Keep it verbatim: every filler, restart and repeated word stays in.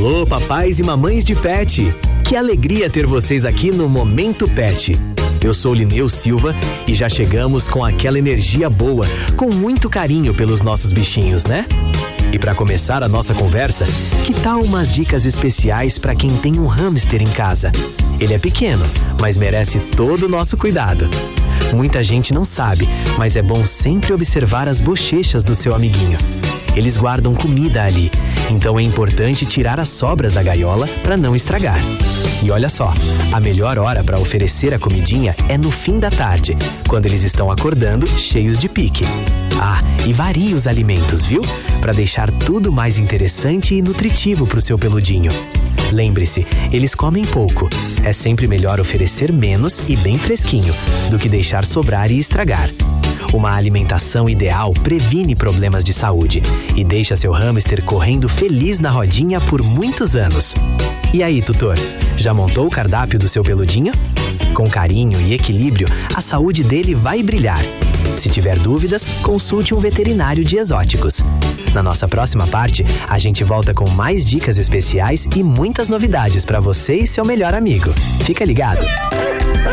Alô, papais e mamães de pet! Que alegria ter vocês aqui no Momento Pet. Eu sou Lineu Silva e já chegamos com aquela energia boa, com muito carinho pelos nossos bichinhos, né? E para começar a nossa conversa, que tal umas dicas especiais para quem tem um hamster em casa? Ele é pequeno, mas merece todo o nosso cuidado. Muita gente não sabe, mas é bom sempre observar as bochechas do seu amiguinho. Eles guardam comida ali, então é importante tirar as sobras da gaiola para não estragar. E olha só, a melhor hora para oferecer a comidinha é no fim da tarde, quando eles estão acordando cheios de pique. Ah, e varie os alimentos, viu? Para deixar tudo mais interessante e nutritivo para o seu peludinho. Lembre-se, eles comem pouco. É sempre melhor oferecer menos e bem fresquinho, do que deixar sobrar e estragar. Uma alimentação ideal previne problemas de saúde e deixa seu hamster correndo feliz na rodinha por muitos anos. E aí, tutor, já montou o cardápio do seu peludinho? Com carinho e equilíbrio, a saúde dele vai brilhar. Se tiver dúvidas, consulte um veterinário de exóticos. Na nossa próxima parte, a gente volta com mais dicas especiais e muitas novidades para você e seu melhor amigo. Fica ligado!